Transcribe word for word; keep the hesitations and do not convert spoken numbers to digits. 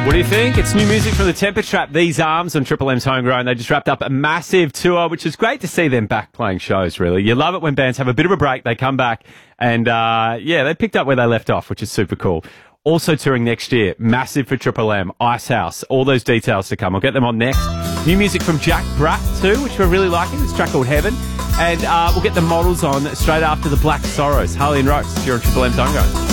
What do you think? It's new music from the Temper Trap, These Arms on Triple M's Homegrown. They just wrapped up a massive tour, which is great to see them back playing shows, really. You love it when bands have a bit of a break, they come back, and uh, yeah, they picked up where they left off, which is super cool. Also touring next year, massive for Triple M, Icehouse, all those details to come. I'll get them on next. New music from Jack Bratt too, which we're really liking. This track called Heaven. And uh, we'll get the Models on straight after the Black Sorrows. Harley and Rose, you're on Triple M's Homegrown.